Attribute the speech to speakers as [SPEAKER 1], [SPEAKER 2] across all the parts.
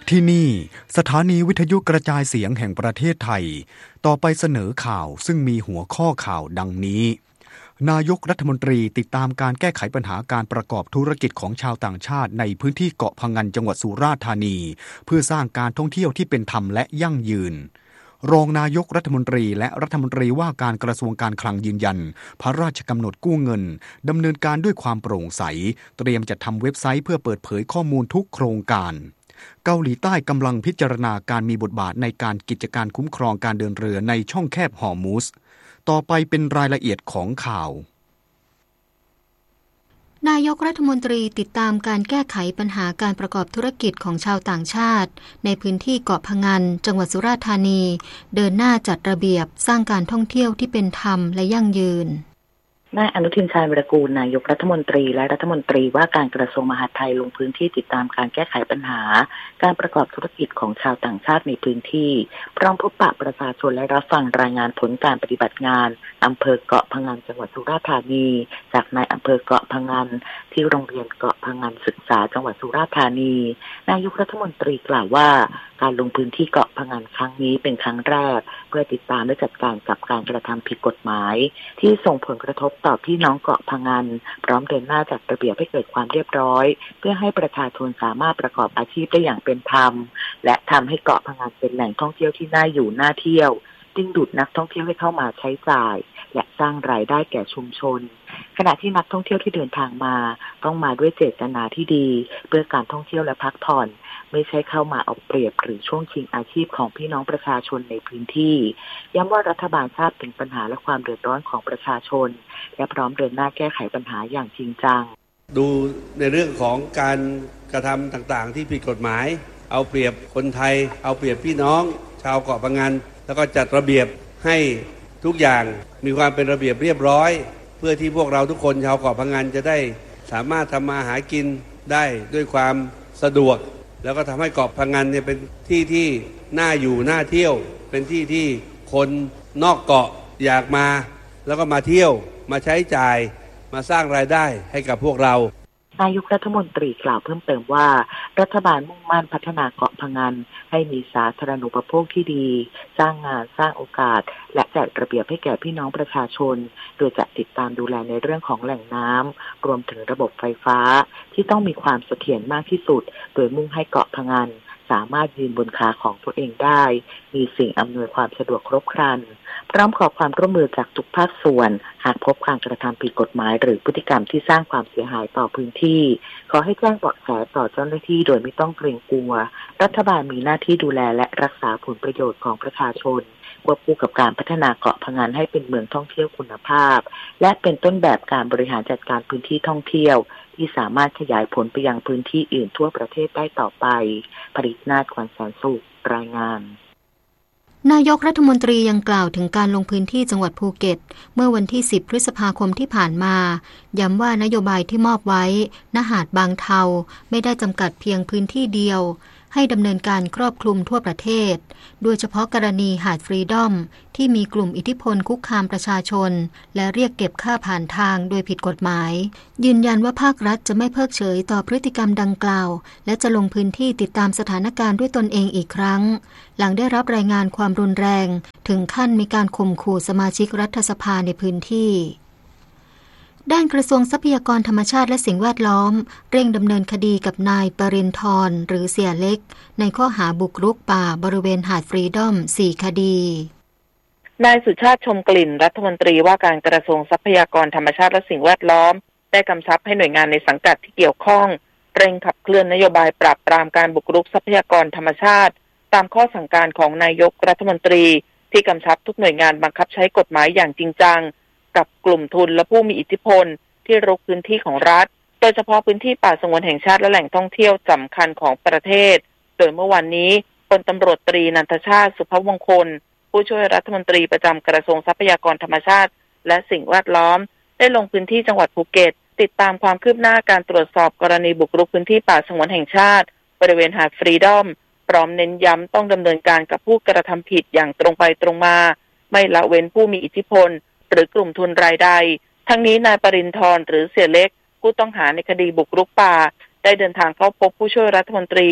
[SPEAKER 1] ที่นี่สถานีวิทยุกระจายเสียงแห่งประเทศไทยต่อไปเสนอข่าวซึ่งมีหัวข้อข่าวดังนี้นายกรัฐมนตรีติดตามการแก้ไขปัญหาการประกอบธุรกิจของชาวต่างชาติในพื้นที่เกาะพะงันจังหวัดสุราษฎร์ธานีเพื่อสร้างการท่องเที่ยวที่เป็นธรรมและยั่งยืนรองนายกรัฐมนตรีและรัฐมนตรีว่าการกระทรวงการคลังยืนยันพระราชกำหนดกู้เงินดำเนินการด้วยความโปร่งใสเตรียมจัดทำเว็บไซต์เพื่อเปิดเผยข้อมูลทุกโครงการเกาหลีใต้กำลังพิจารณาการมีบทบาทในการกิจการคุ้มครองการเดินเรือในช่องแคบฮอร์มุซต่อไปเป็นรายละเอียดของข่าวน
[SPEAKER 2] ายกรัฐมนตรีติดตามการแก้ไขปัญหาการประกอบธุรกิจของชาวต่างชาติในพื้นที่เกาะพะงันจังหวัดสุราษฎร์ธานีเดินหน้าจัดระเบียบสร้างการท่องเที่ยวที่เป็นธรรมและยั่งยืน
[SPEAKER 3] นายอนุทินชาญวิรากูลนายกรัฐมนตรีและรัฐมนตรีว่าการกระทรวงมหาดไทยลงพื้นที่ติดตามการแก้ไขปัญหาการประกอบธุรกิจของชาวต่างชาติในพื้นที่พร้อมพบปะประชาชนและรับฟังรายงานผลการปฏิบัติงานอำเภอเกาะพะงันจังหวัดสุราษฎร์ธานีจากนายอำเภอเกาะพะงันที่โรงเรียนเกาะพะงันศึกษาจังหวัดสุราษฎร์ธานีนายกรัฐมนตรีกล่าวว่าการลงพื้นที่เกาะพะงันครั้งนี้เป็นครั้งแรกเพื่อติดตามและจัดการกับการกระทำผิดกฎหมายที่ส่งผลกระทบต่อพี่น้องเกาะพะงันพร้อมเดินหน้าจัดระเบียบให้เกิดความเรียบร้อยเพื่อให้ประชาชนสามารถประกอบอาชีพได้อย่างเป็นธรรมและทำให้เกาะพะงันเป็นแหล่งท่องเที่ยวที่น่าอยู่น่าเที่ยวดึงดูดนักท่องเที่ยวให้เข้ามาใช้จ่ายและสร้างรายได้แก่ชุมชนขณะที่นักท่องเที่ยวที่เดินทางมาต้องมาด้วยเจตนาที่ดีเพื่อการท่องเที่ยวและพักผ่อนไม่ใช่เข้ามาเอาเปรียบหรือช่วงชิงอาชีพของพี่น้องประชาชนในพื้นที่ย้ำว่ารัฐบาลทราบถึงปัญหาและความเดือดร้อนของประชาชนและพร้อมเดินหน้าแก้ไขปัญหาอย่างจริงจัง
[SPEAKER 4] ดูในเรื่องของการกระทำต่างๆที่ผิดกฎหมายเอาเปรียบคนไทยเอาเปรียบพี่น้องชาวเกาะพะงันแล้วก็จัดระเบียบให้ทุกอย่างมีความเป็นระเบียบเรียบร้อยเพื่อที่พวกเราทุกคนชาวเกาะพะงันจะได้สามารถทำมาหากินได้ด้วยความสะดวกแล้วก็ทำให้เกาะพะงันเนี่ยเป็นที่ที่น่าอยู่น่าเที่ยวเป็นที่ที่คนนอกเกาะอยากมาแล้วก็มาเที่ยวมาใช้จ่ายมาสร้างรายได้ให้กับพวกเรา
[SPEAKER 3] นายกรัฐมนตรีกล่าวเพิ่มเติมว่ารัฐบาลมุ่งมั่นพัฒนาเกาะพะงันให้มีสาธารณูปโภคที่ดีสร้างงานสร้างโอกาสและจัดระเบียบให้แก่พี่น้องประชาชนโดยจะติดตามดูแลในเรื่องของแหล่งน้ำรวมถึงระบบไฟฟ้าที่ต้องมีความเสถียรมากที่สุดโดยมุ่งให้เกาะพะงันสามารถยืนบนขาของตัวเองได้มีสิ่งอำนวยความสะดวกครบครันพร้อมขอความร่วมมือจากทุกภาคส่วนหากพบการกระทำผิดกฎหมายหรือพฤติกรรมที่สร้างความเสียหายต่อพื้นที่ขอให้แจ้งเบาะแสต่อเจ้าหน้าที่โดยไม่ต้องเกรงกลัวรัฐบาลมีหน้าที่ดูแลและรักษาผลประโยชน์ของประชาชนควบคู่กับการพัฒนาเกาะพะงันให้เป็นเมืองท่องเที่ยวคุณภาพและเป็นต้นแบบการบริหารจัดการพื้นที่ท่องเที่ยวที่สามารถขยายผลไปยังพื้นที่อื่นทั่วประเทศได้ต่อไปปริศนาถ ขวัญแสนสุขรายงาน
[SPEAKER 2] นายกรัฐมนตรียังกล่าวถึงการลงพื้นที่จังหวัดภูเก็ตเมื่อวันที่10พฤษภาคมที่ผ่านมาย้ำว่านโยบายที่มอบไว้ณหาดบางเทาไม่ได้จำกัดเพียงพื้นที่เดียวให้ดำเนินการครอบคลุมทั่วประเทศโดยเฉพาะกรณีหาดฟรีดอมที่มีกลุ่มอิทธิพลคุกคามประชาชนและเรียกเก็บค่าผ่านทางโดยผิดกฎหมายยืนยันว่าภาครัฐจะไม่เพิกเฉยต่อพฤติกรรมดังกล่าวและจะลงพื้นที่ติดตามสถานการณ์ด้วยตนเองอีกครั้งหลังได้รับรายงานความรุนแรงถึงขั้นมีการข่มขู่สมาชิกรัฐสภาในพื้นที่ด้านกระทรวงทรัพยากรธรรมชาติและสิ่งแวดล้อมเร่งดำเนินคดีกับนายปริณธรหรือเสี่ยเล็กในข้อหาบุกรุกป่าบริเวณหาดฟรีดอม4 คดี
[SPEAKER 5] นายสุชาติชมกลิ่นรัฐมนตรีว่าการกระทรวงทรัพยากรธรรมชาติและสิ่งแวดล้อมได้กำชับให้หน่วยงานในสังกัดที่เกี่ยวข้องเร่งขับเคลื่อนนโยบายปราบปรามการบุกรุกทรัพยากรธรรมชาติตามข้อสั่งการของนายกรัฐมนตรีที่กำชับทุกหน่วยงานบังคับใช้กฎหมายอย่างจริงจังกับกลุ่มทุนและผู้มีอิทธิพลที่รุกพื้นที่ของรัฐโดยเฉพาะพื้นที่ป่าสงวนแห่งชาติและแหล่งท่องเที่ยวสำคัญของประเทศโดยเมื่อวันนี้พลตำรวจตรีนันทชาติสุภวงคลผู้ช่วยรัฐมนตรีประจำกระทรวงทรัพยากรธรรมชาติและสิ่งแวดล้อมได้ลงพื้นที่จังหวัดภูเก็ตติดตามความคืบหน้าการตรวจสอบกรณีบุกรุกพื้นที่ป่าสงวนแห่งชาติบริเวณหาดฟรีดอมพร้อมเน้นย้ำต้องดำเนินการกับผู้กระทำผิดอย่างตรงไปตรงมาไม่ละเว้นผู้มีอิทธิพลหรือกลุ่มทุนรายใดทั้งนี้นายปริณธรหรือเสี่ยเล็กผู้ต้องหาในคดีบุกรุกป่าได้เดินทางเข้าพบผู้ช่วยรัฐมนตรีป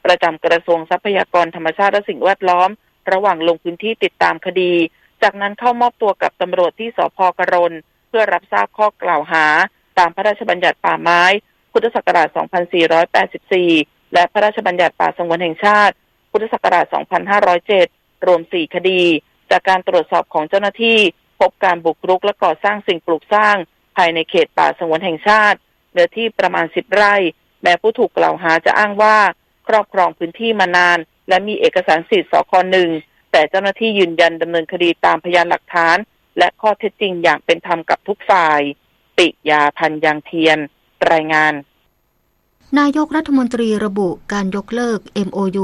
[SPEAKER 5] ประจำกระทรวงทรัพยากรธรรมชาติและสิ่งแวดล้อมระหว่างลงพื้นที่ติดตามคดีจากนั้นเข้ามอบตัวกับตำรวจที่สภ.กรณเพื่อรับทราบข้อกล่าวหาตามพระราชบัญญัติป่าไม้พุทธศักราช 2484 และพระราชบัญญัติป่าสงวนแห่งชาติพุทธศักราช 2507 รวม 4 คดีจากการตรวจสอบของเจ้าหน้าที่พบการบุกรุกและก่อสร้างสิ่งปลูกสร้างภายในเขตป่าสงวนแห่งชาติเนื้อที่ประมาณ 10 ไร่แม้ผู้ถูกกล่าวหาจะอ้างว่าครอบครองพื้นที่มานานและมีเอกสารสิทธิ์สค.1แต่เจ้าหน้าที่ยืนยันดำเนินคดีตามพยานหลักฐานและข้อเท็จจริงอย่างเป็นธรรมกับทุกฝ่ายปิยาพันธ์ยางเทียนรายงาน
[SPEAKER 2] นายกรัฐมนตรีระบุการยกเลิก MOU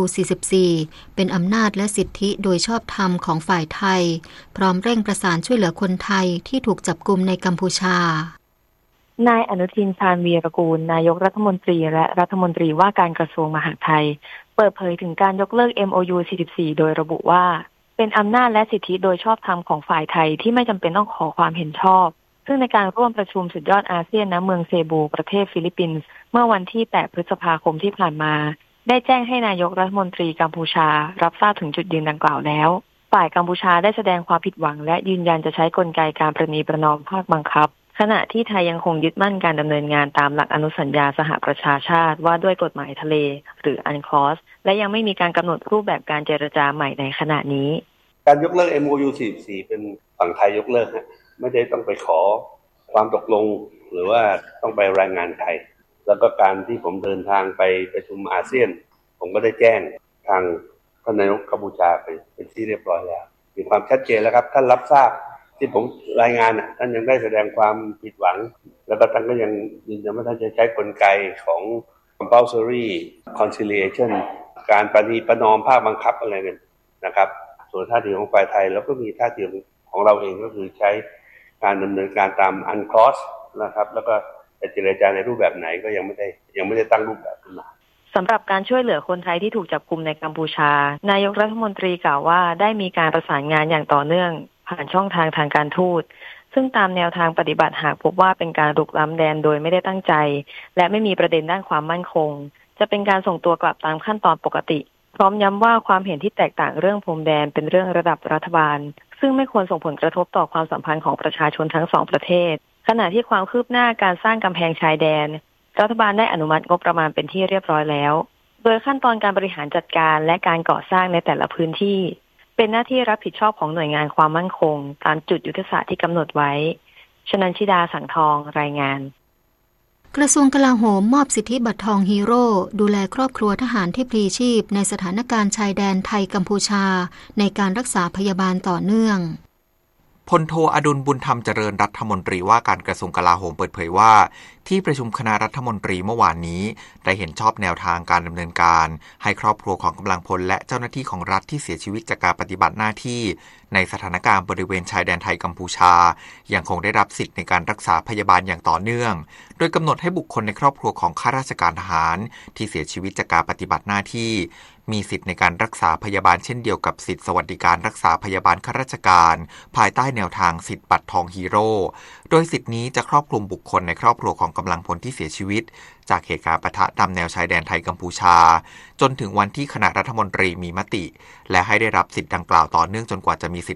[SPEAKER 2] 44 เป็นอำนาจและสิทธิโดยชอบธรรมของฝ่ายไทยพร้อมเร่งประสานช่วยเหลือคนไทยที่ถูกจับกุมในกัมพูชาน
[SPEAKER 6] ายอนุทิน ชาญวีรกูลนายกรัฐมนตรีและรัฐมนตรีว่าการกระทรวงมหาดไทยเปิดเผยถึงการยกเลิก MOU 44 โดยระบุว่าเป็นอำนาจและสิทธิโดยชอบธรรมของฝ่ายไทยที่ไม่จำเป็นต้องขอความเห็นชอบซึ่งในการร่วมประชุมสุดยอดอาเซียนณเมืองเซบูประเทศฟิลิปปินส์เมื่อวันที่ 8 พฤษภาคมที่ผ่านมาได้แจ้งให้นายกรัฐมนตรีกัมพูชารับทราบถึงจุดยืนดังกล่าวแล้วฝ่ายกัมพูชาได้แสดงความผิดหวังและยืนยันจะใช้กลไกการประนีประนอมภาคบังคับขณะที่ไทยยังคงยึดมั่นการดำเนินงานตามหลักอนุสัญญาสหประชาชาติว่าด้วยกฎหมายทะเลหรือ UNCLOS และยังไม่มีการกำหนดรูปแบบการเจรจาใหม่ในขณะนี้
[SPEAKER 4] การยกเลิก MOU 44 เป็นฝั่งไทยยกเลิกนะไม่ได้ต้องไปขอความตกลงหรือว่าต้องไปรายงานใครแล้วก็การที่ผมเดินทางไปประชุมอาเซียนผมก็ได้แจ้งทางท่านนายกกัมพูชาไปเป็นที่เรียบร้อยแล้วมีความชัดเจนแล้วครับท่านรับทราบที่ผมรายงานท่านยังได้แสดงความผิดหวังแล้วก็ท่านก็ยังยืนยันว่าท่านจะใช้กลไกของ compulsory conciliation การประนีประนอมภาคบังคับอะไรเนี่ยนะครับส่วนท่าทีของฝ่ายไทยแล้วก็มีท่าทีของเราเองก็คือใช้การดำเนินการตาม UNCLOS นะครับแล้วก็เจรจาในรูปแบบไหนก็ยังไม่ได้ตั้งรูปแบบขึ้นมา
[SPEAKER 6] สำหรับการช่วยเหลือคนไทยที่ถูกจับกุมในกัมพูชานายกรัฐมนตรีกล่าวว่าได้มีการประสานงานอย่างต่อเนื่องผ่านช่องทางการทูตซึ่งตามแนวทางปฏิบัติหากพบว่าเป็นการรุกล้ำแดนโดยไม่ได้ตั้งใจและไม่มีประเด็นด้านความมั่นคงจะเป็นการส่งตัวกลับตามขั้นตอนปกติพร้อมย้ำว่าความเห็นที่แตกต่างเรื่องพรมแดนเป็นเรื่องระดับรัฐบาลซึ่งไม่ควรส่งผลกระทบต่อความสัมพันธ์ของประชาชนทั้งสองประเทศขณะที่ความคืบหน้าการสร้างกำแพงชายแดนรัฐบาลได้อนุมัติงบประมาณเป็นที่เรียบร้อยแล้วโดยขั้นตอนการบริหารจัดการและการก่อสร้างในแต่ละพื้นที่เป็นหน้าที่รับผิดชอบของหน่วยงานความมั่นคงตามจุดยุทธศาสตร์ที่กำหนดไว้ชนันชิดาสังทองรายงาน
[SPEAKER 2] กระทรวงกลาโหมมอบสิทธิบัตรทองฮีโร่ดูแลครอบครัวทหารที่พลีชีพในสถานการณ์ชายแดนไทยกัมพูชาในการรักษาพยาบาลต่อเนื่อง
[SPEAKER 7] พลโทอดุลบุญธรรมเจริญรัฐมนตรีว่าการกระทรวงกลาโหมเปิดเผยว่าที่ประชุมคณะรัฐมนตรีเมื่อวานนี้ได้เห็นชอบแนวทางการดำเนินการให้ครอบครัวของกำลังพลและเจ้าหน้าที่ของรัฐที่เสียชีวิตจากการปฏิบัติหน้าที่ในสถานการณ์บริเวณชายแดนไทยกัมพูชายังคงได้รับสิทธิ์ในการรักษาพยาบาลอย่างต่อเนื่องโดยกำหนดให้บุคคลในครอบครัวของข้าราชการทหารที่เสียชีวิตจากการปฏิบัติหน้าที่มีสิทธิ์ในการรักษาพยาบาลเช่นเดียวกับสิทธิสวัสดิการรักษาพยาบาลข้าราชการภายใต้แนวทางสิทธิบัตรทองฮีโร่โดยสิทธินี้จะครอบคลุมบุคคลในครอบครัวของกำลังพลที่เสียชีวิตจากเหตุการณ์ปะทะตามแนวชายแดนไทยกัมพูชาจนถึงวันที่คณะรัฐมนตรีมีมติและให้ได้รับสิทธิดังกล่าวต่อเนื่องจนกว่าจะมีสิทธิ